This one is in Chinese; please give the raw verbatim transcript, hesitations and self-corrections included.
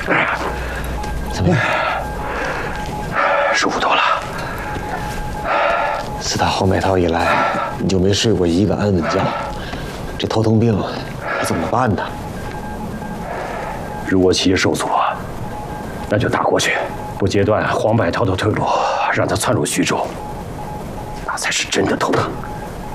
怎么样？ 舒服多了。 自打黄百韬以来，你就没睡过一个安稳觉，这头疼病可怎么办呢？ 如果企业受阻，那就打过去，不截断黄百韬的退路，让他窜入徐州，那才是真的头疼。